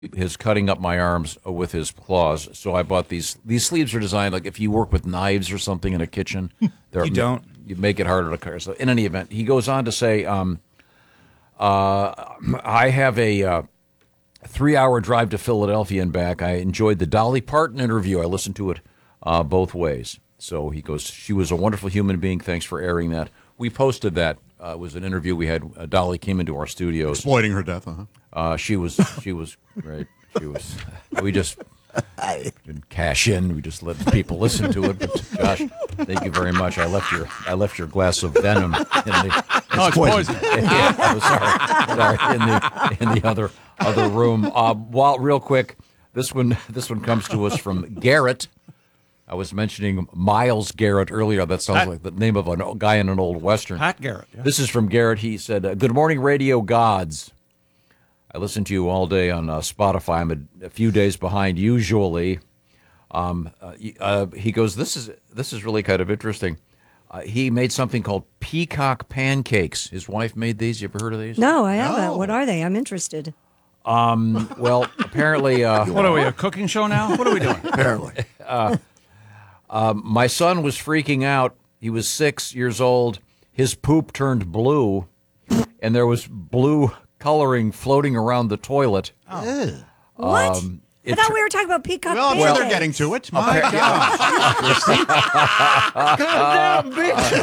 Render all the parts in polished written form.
his cutting up my arms with his claws. So I bought these. These sleeves are designed like if you work with knives or something in a kitchen. You don't. You make it harder to cut. So in any event, he goes on to say, I have a 3-hour drive to Philadelphia and back. I enjoyed the Dolly Parton interview. I listened to it both ways. So he goes, she was a wonderful human being. Thanks for airing that. We posted that. It was an interview we had. Dolly came into our studios. Exploiting her death, She was great. We just didn't cash in. We just let people listen to it. But Josh, thank you very much. I left your glass of venom in the. It's poison. Yeah, sorry. In the other room. While real quick, this one comes to us from Garrett. I was mentioning Miles Garrett earlier. That sounds like the name of a guy in an old Western. Pat Garrett. Yeah. This is from Garrett. He said, "Good morning, radio gods. I listen to you all day on Spotify. I'm a few days behind usually." He goes, "This is really kind of interesting." He made something called peacock pancakes. His wife made these. You ever heard of these? No, I haven't. What are they? I'm interested. Well, apparently... what are we, a cooking show now? What are we doing? apparently. My son was freaking out. He was 6 years old. His poop turned blue, and there was blue coloring floating around the toilet. Oh. What? I thought we were talking about peacock Well, pancakes. they're getting to it. My God. Calm down,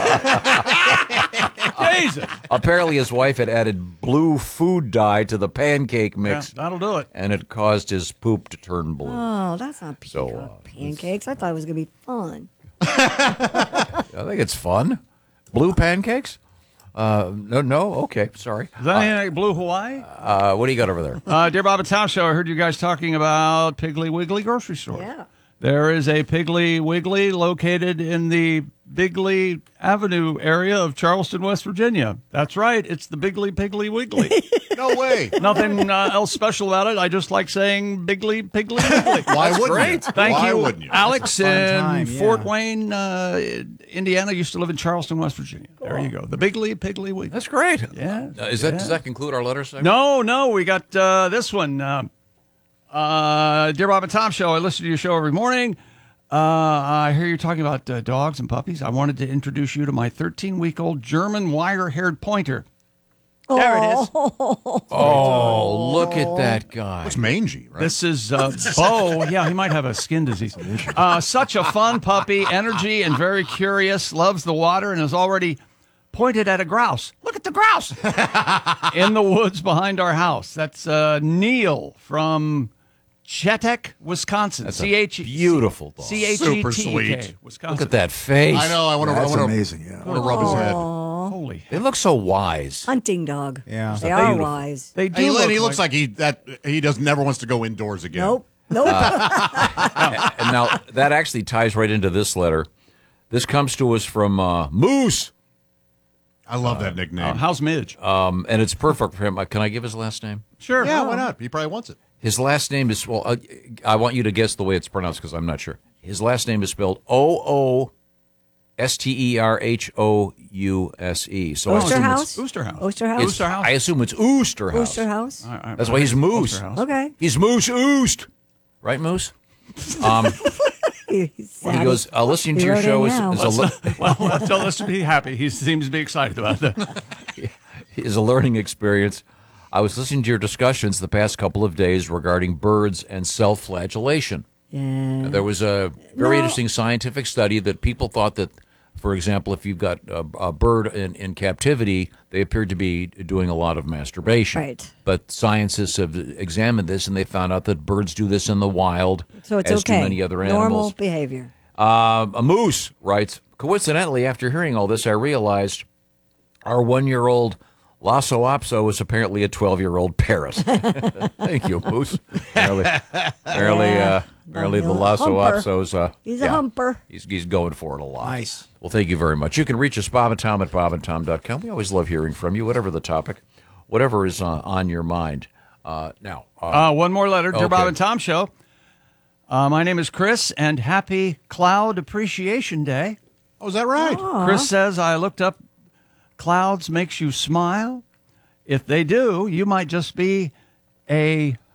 bitch. Jesus. Apparently, his wife had added blue food dye to the pancake Yeah, mix, that'll do it. and it caused his poop to turn blue. Oh, that's not peacock So, pancakes. I thought it was going to be fun. I think it's fun. Blue pancakes? No. Okay, sorry. Is that anything like Blue Hawaii? What do you got over there? Dear Bob and Tom Show, I heard you guys talking about Piggly Wiggly grocery store. Yeah. There is a Piggly Wiggly located in the Bigley Avenue area of Charleston, West Virginia. That's right. It's the Bigley Piggly Wiggly. No way. Nothing else special about it. I just like saying Bigley Piggly Wiggly. Why wouldn't you? Thank Why you, wouldn't you? Alex in time, yeah. Fort Wayne, Indiana. Used to live in Charleston, West Virginia. There you go. The Bigley Piggly Wiggly. That's great. Yeah. Does that conclude our letter section? No, we got this one. Dear Bob and Tom Show, I listen to your show every morning. I hear you're talking about dogs and puppies. I wanted to introduce you to my 13-week-old German wire-haired pointer. There it is. Oh, look at that guy. It's mangy, right? This is Bo. Yeah, he might have a skin disease. Such a fun puppy, energy and very curious, loves the water, and has already pointed at a grouse. Look at the grouse in the woods behind our house. That's Neil from Chetek, Wisconsin. That's a beautiful dog. Super Chetek, sweet. Wisconsin. Look at that face. I know. I want That's to amazing, yeah. rub his head. Holy. They look so wise. Hunting dog. Yeah. They are Beautiful. wise. They do. He looks like he never wants to go indoors again. Nope. And now that actually ties right into this letter. This comes to us from Moose, I love that nickname. how's Midge? and it's perfect for him. Can I give his last name? Sure. Yeah, why not? He probably wants it. His last name is, well, I want you to guess the way it's pronounced because I'm not sure. His last name is spelled Oosterhouse. So I assume Oosterhouse? it's, Oosterhouse. Oosterhouse? it's- I assume it's Oosterhouse. Oosterhouse? That's why he's Moose. Oosterhouse. Okay. He's Moose Oost. Right, Moose? He's He sad. goes, listening to He your wrote show in is, now. Well, tell us to be happy. He seems to be excited about that. is a learning experience. I was listening to your discussions the past couple of days regarding birds and self-flagellation. Yeah. There was a very interesting scientific study that people thought that, for example, if you've got a bird in captivity, they appeared to be doing a lot of masturbation. Right. But scientists have examined this, and they found out that birds do this in the wild, So it's as okay. do many other Normal animals. behavior. A moose writes, coincidentally, after hearing all this, I realized our 1-year-old Lhasa Apso is apparently a 12-year-old parrot. Thank you, Moose. Apparently the Lhasa humper. Apso's... He's a humper. He's going for it a lot. Nice. Well, thank you very much. You can reach us, Bob and Tom, at bobandtom.com. We always love hearing from you, whatever the topic, whatever is on your mind. Now, One more letter. Dear Okay. Bob and Tom Show. My name is Chris, and happy Cloud Appreciation Day. Oh, is that right? Chris says, I looked up clouds makes you smile. If they do, you might just be a